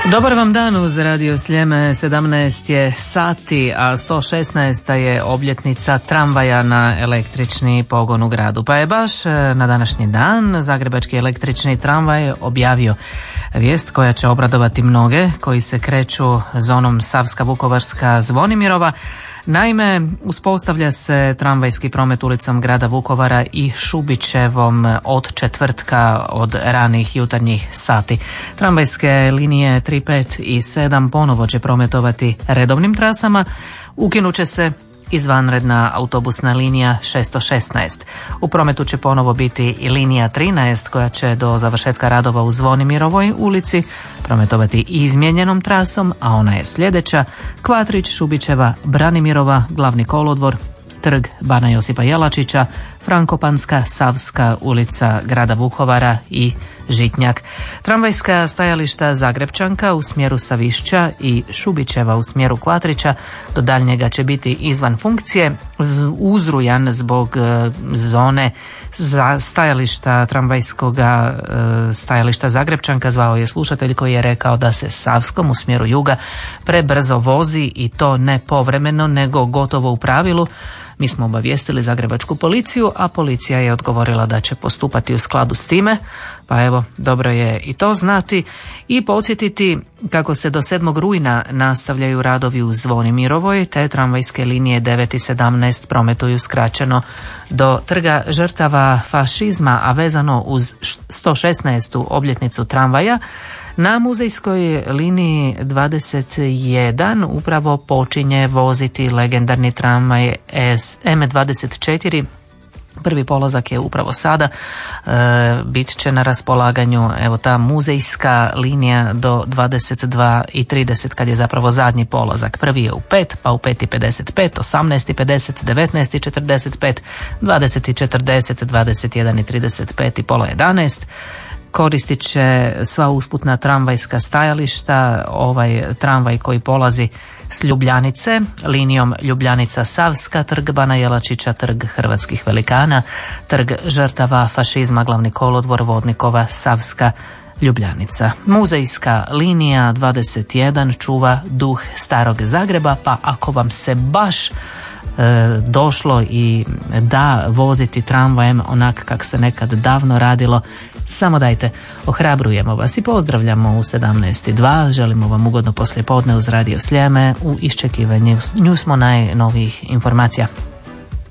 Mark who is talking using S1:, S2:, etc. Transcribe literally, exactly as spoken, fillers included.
S1: Dobar vam dan uz Radio Sljeme, sedamnaest je sati, a sto šesnaesta je obljetnica tramvaja na električni pogon u gradu. Pa je baš na današnji dan Zagrebački električni tramvaj objavio vijest koja će obradovati mnoge koji se kreću zonom Savska-Vukovarska Zvonimirova. Naime, uspostavlja se tramvajski promet ulicom grada Vukovara i Šubićevom od četvrtka od ranih jutarnjih sati. Tramvajske linije tri, pet i sedam ponovo će prometovati redovnim trasama. Ukinut će se izvanredna autobusna linija šesto šesnaest. U prometu će ponovo biti i linija trinaest koja će do završetka radova u Zvonimirovoj ulici prometovati izmijenjenom trasom, a ona je sljedeća: Kvatrić, Šubićeva, Branimirova, Glavni kolodvor, Trg Bana Josipa Jelačića, Frankopanska, Savska ulica grada Vukovara i Žitnjak. Tramvajska stajališta Zagrebčanka u smjeru Savišća i Šubićeva u smjeru Kvatrića do daljnjega će biti izvan funkcije. Uzrujan zbog zone za stajališta tramvajskoga stajališta Zagrebčanka zvao je slušatelj koji je rekao da se Savskom u smjeru juga prebrzo vozi i to ne povremeno nego gotovo u pravilu. Mi smo obavijestili zagrebačku policiju, a policija je odgovorila da će postupati u skladu s time. Pa evo, dobro je i to znati i podsjetiti kako se do sedmog rujna nastavljaju radovi u Zvonimirovoj, te tramvajske linije devet i sedamnaest prometuju skraćeno do Trga žrtava fašizma, a vezano uz sto šesnaestu obljetnicu tramvaja. Na muzejskoj liniji dvadeset jedan upravo počinje voziti legendarni tramvaj M dvadeset četiri. Prvi polazak je upravo sada, e, bit će na raspolaganju evo ta muzejska linija do dvadeset dva i trideset kad je zapravo zadnji polazak. Prvi je u pet, pa u pet i pedeset pet, osamnaest i pedeset, devetnaest i četrdeset pet, dvadeset i četrdeset, dvadeset jedan i trideset pet i pola jedanaest. Koristit će sva usputna tramvajska stajališta ovaj tramvaj koji polazi s Ljubljanice, linijom Ljubljanica-Savska, Trg Bana Jelačića, Trg Hrvatskih velikana, Trg žrtava fašizma, Glavni kolodvor, Vodnikova, Savska, Ljubljanica. Muzejska linija dvadeset jedan čuva duh starog Zagreba, pa ako vam se baš e, došlo i da voziti tramvajem onak kak se nekad davno radilo, samo dajte, ohrabrujemo vas i pozdravljamo u sedamnaest i dva. Želimo vam ugodno poslijepodne uz Radio Sljeme u iščekivanju nju smo najnovijih informacija.